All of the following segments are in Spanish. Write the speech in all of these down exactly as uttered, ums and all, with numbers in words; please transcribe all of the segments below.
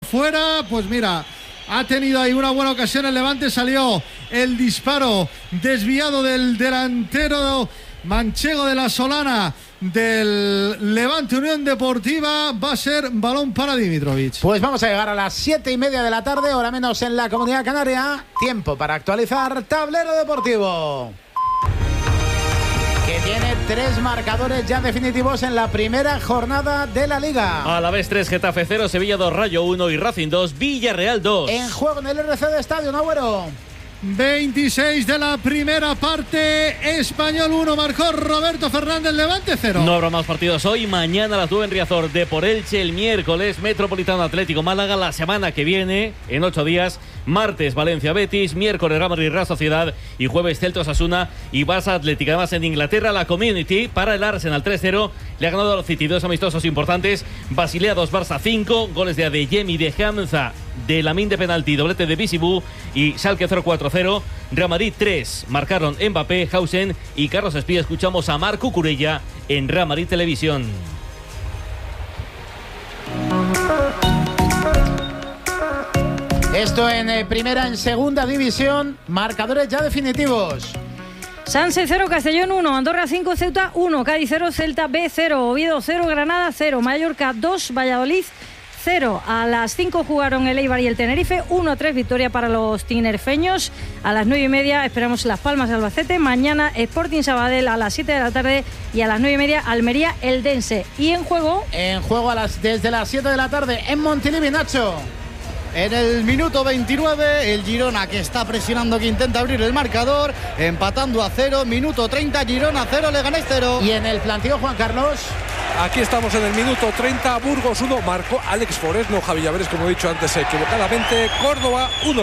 fuera. Pues mira, ha tenido ahí una buena ocasión el Levante, salió el disparo desviado del delantero manchego de la Solana del Levante Unión Deportiva. Va a ser balón para Dimitrovic. Pues vamos a llegar a las siete y media de la tarde, hora menos en la Comunidad Canaria. Tiempo para actualizar Tablero Deportivo, que tiene tres marcadores ya definitivos en la primera jornada de la Liga. Alavés tres, Getafe cero, Sevilla dos, Rayo uno y Racing dos, Villarreal dos. En juego en el R C D Estadio, Agüero. veintiséis de la primera parte, Español uno, marcó Roberto Fernández, Levante cero. No habrá más partidos hoy, mañana a las nueve en Riazor, de por Elche el miércoles, Metropolitano Atlético Málaga la semana que viene, en ocho días, martes Valencia Betis, miércoles Real Madrid Real Sociedad y jueves Celta Osasuna y Barça Atlético. Además en Inglaterra la Community para el Arsenal tres cero, le ha ganado a los City, dos amistosos importantes, Basilea dos, Barça cinco, goles de Adeyemi, de Hamza, de Lamine de penalti, doblete de Bisibú y Schalke cero cuatro cero, Real Madrid tres, marcaron Mbappé, Hausen y Carlos Espía. Escuchamos a Marco Curella en Real Madrid Televisión. Esto en eh, primera, en segunda división, marcadores ya definitivos. Sanse cero, Castellón uno, Andorra cinco, Ceuta uno, Cádiz cero, Celta B cero, Oviedo cero, Granada cero, Mallorca dos, Valladolid cero. A las cinco jugaron el Eibar y el Tenerife, uno a tres victoria para los tinerfeños. A las nueve y media esperamos Las Palmas Albacete, mañana Sporting Sabadell a las siete de la tarde y a las nueve y media Almería Eldense. Y en juego... En juego a las, desde las siete de la tarde en Montilivi, Nacho. En el minuto veintinueve, el Girona, que está presionando, que intenta abrir el marcador, empatando a cero, minuto treinta, Girona cero, Leganés cero. Y en el planteo, Juan Carlos. Aquí estamos en el minuto treinta, Burgos uno, marcó Alex Forés, no Javi Llaveres, como he dicho antes equivocadamente, Córdoba uno.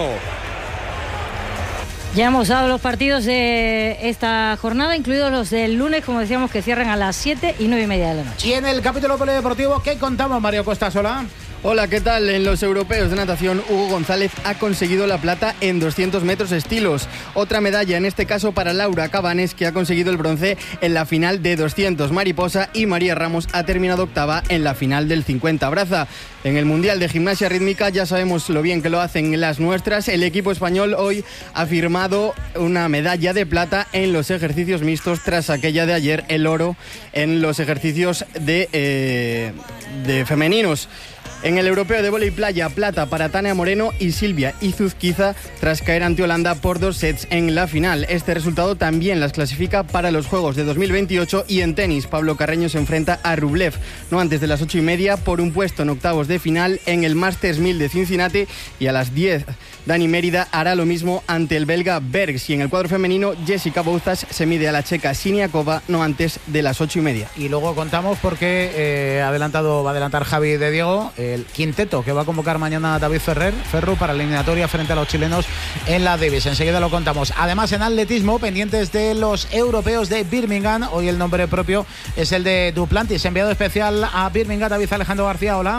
Ya hemos dado los partidos de esta jornada, incluidos los del lunes, como decíamos, que cierran a las siete y nueve y media de la noche. Y en el capítulo polideportivo, ¿qué contamos, Mario Costa Sola? Hola, ¿qué tal? En los europeos de natación, Hugo González ha conseguido la plata en doscientos metros estilos. Otra medalla, en este caso para Laura Cabanes, que ha conseguido el bronce en la final de doscientos mariposa, y María Ramos ha terminado octava en la final del cincuenta braza. En el Mundial de Gimnasia Rítmica ya sabemos lo bien que lo hacen las nuestras. El equipo español hoy ha firmado una medalla de plata en los ejercicios mixtos tras aquella de ayer, el oro en los ejercicios de, eh, de femeninos. En el europeo de vóley playa, plata para Tania Moreno y Silvia Izuzquiza tras caer ante Holanda por dos sets en la final. Este resultado también las clasifica para los Juegos de dos mil veintiocho. Y en tenis, Pablo Carreño se enfrenta a Rublev, no antes de las ocho y media, por un puesto en octavos de final en el Masters mil de Cincinnati. Y a las diez, Dani Mérida hará lo mismo ante el belga Bergs. Y en el cuadro femenino, Jessica Bouzas se mide a la checa Siniakova, no antes de las ocho y media. Y luego contamos porque eh, adelantado, va a adelantar Javi de Diego el quinteto que va a convocar mañana David Ferrer Ferru para la eliminatoria frente a los chilenos en la Davis. Enseguida lo contamos. Además, en atletismo, pendientes de los europeos de Birmingham, hoy el nombre propio es el de Duplantis, enviado especial a Birmingham, David Alejandro García. Hola.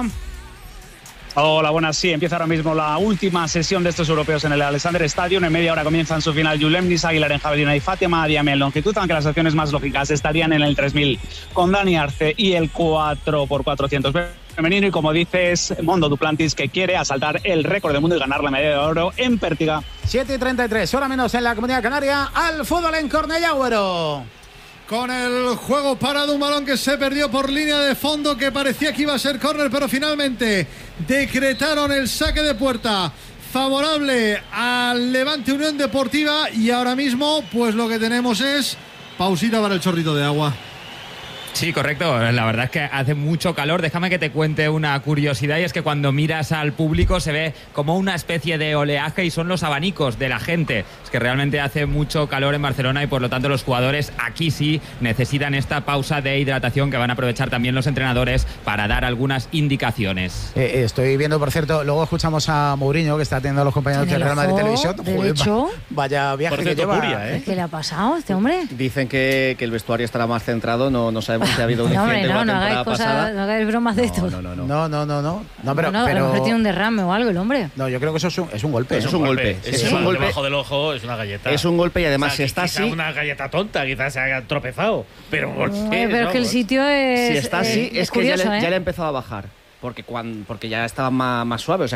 Hola, buenas. Sí, empieza ahora mismo la última sesión de estos europeos en el Alexander Stadium. En media hora comienzan su final Julem Nis Aguilar en javelina y Fátima Diame en longitud, aunque las acciones más lógicas estarían en el tres mil con Dani Arce y el cuatro por cuatrocientos femenino. Y como dices, Mondo Duplantis, que quiere asaltar el récord del mundo y ganar la medalla de oro en Pértiga. siete y treinta y tres, hora menos en la Comunidad Canaria. Al fútbol en Cornellá, Agüero. Con el juego parado, un balón que se perdió por línea de fondo, que parecía que iba a ser córner, pero finalmente decretaron el saque de puerta favorable al Levante Unión Deportiva. Y ahora mismo, pues lo que tenemos es pausita para el chorrito de agua. Sí, correcto. La verdad es que hace mucho calor. Déjame que te cuente una curiosidad, y es que cuando miras al público se ve como una especie de oleaje y son los abanicos de la gente. Es que realmente hace mucho calor en Barcelona y por lo tanto los jugadores aquí sí necesitan esta pausa de hidratación que van a aprovechar también los entrenadores para dar algunas indicaciones. Eh, estoy viendo, por cierto, luego escuchamos a Mourinho, que está teniendo a los compañeros de Real Madrid Televisión. Joder, va, vaya viaje por cierto, que lleva. Curia, ¿eh? ¿Qué le ha pasado a este hombre? Dicen que, que el vestuario estará más centrado, no, no sabemos si ha habido un No, hombre, incidente no, la no temporada hagáis cosas, pasada. no hagáis bromas de esto. No, no, no. No, no, no, no. No, pero, no, pero... a lo mejor tiene un derrame o algo el hombre. No, yo creo que eso es un, es un golpe. Eso es un golpe. Es, Sí, es un golpe. Debajo del ojo es una galleta. Es un golpe y además, o sea, si está quizá así. una galleta tonta, quizás se haya tropezado. Pero ¿por qué? Ay, pero No, es que el pues- sitio es. Si está así, eh, es, que curioso, ya, le, ¿eh? ya le ha empezado a bajar. Porque, cuando, porque ya estaba más, más suave. O sea,